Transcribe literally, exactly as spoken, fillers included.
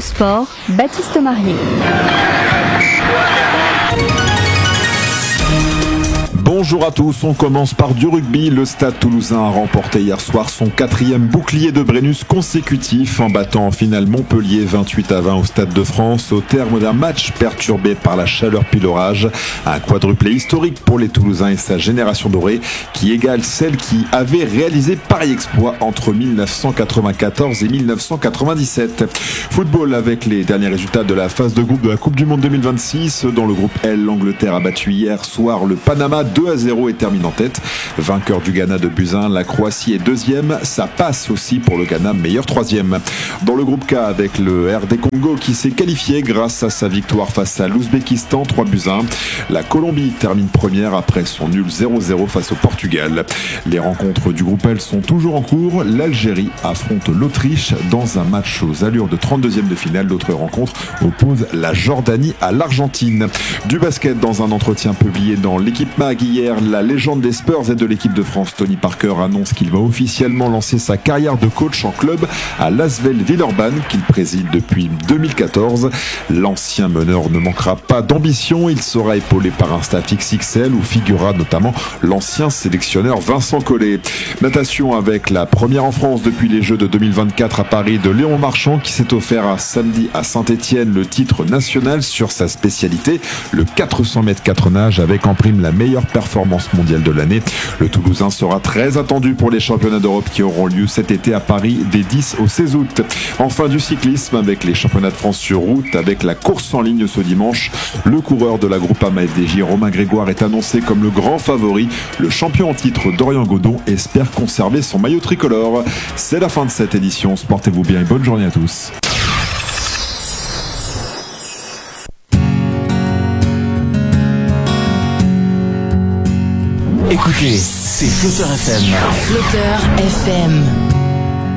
Sport, Baptiste Marier. Bonjour à tous, on commence par du rugby. Le Stade Toulousain a remporté hier soir son quatrième bouclier de Brennus consécutif en battant en finale Montpellier vingt-huit à vingt au Stade de France au terme d'un match perturbé par la chaleur puis l'orage. Un quadruplé historique pour les Toulousains et sa génération dorée qui égale celle qui avait réalisé pareil exploit entre mille neuf cent quatre-vingt-quatorze et mille neuf cent quatre-vingt-dix-sept. Football avec les derniers résultats de la phase de groupe de la Coupe du Monde deux mille vingt-six. Dans le groupe L, l'Angleterre a battu hier soir le Panama deux à zéro et termine en tête. Vainqueur du Ghana de Buzyn, la Croatie est deuxième. Ça passe aussi pour le Ghana, meilleur troisième. Dans le groupe K, avec le R D Congo qui s'est qualifié grâce à sa victoire face à l'Ouzbékistan, trois buts à un. La Colombie termine première après son nul zéro zéro face au Portugal. Les rencontres du groupe L sont toujours en cours. L'Algérie affronte l'Autriche dans un match aux allures de trente-deuxième de finale. D'autres rencontres opposent la Jordanie à l'Argentine. Du basket dans un entretien publié dans l'équipe Mag hier, la légende des Spurs et de l'équipe de France, Tony Parker, annonce qu'il va officiellement lancer sa carrière de coach en club à Lasvel Villeurbanne, qu'il préside depuis deux mille quatorze. L'ancien meneur ne manquera pas d'ambition. Il sera épaulé par un staff X X L où figurera notamment l'ancien sélectionneur Vincent Collet. Natation avec la première en France depuis les Jeux de deux mille vingt-quatre à Paris de Léon Marchand qui s'est offert à samedi à Saint-Étienne le titre national sur sa spécialité, le quatre cents mètres quatre nages avec en prime la meilleure performance mondiale de l'année. Le Toulousain sera très attendu pour les championnats d'Europe qui auront lieu cet été à Paris des dix au seize août. Enfin du cyclisme avec les championnats de France sur route avec la course en ligne ce dimanche. Le coureur de la Groupama F D J, Romain Grégoire, est annoncé comme le grand favori. Le champion en titre Dorian Godon espère conserver son maillot tricolore. C'est la fin de cette édition. Portez-vous bien et bonne journée à tous. Écoutez, c'est Flotteur F M. Flotteur F M.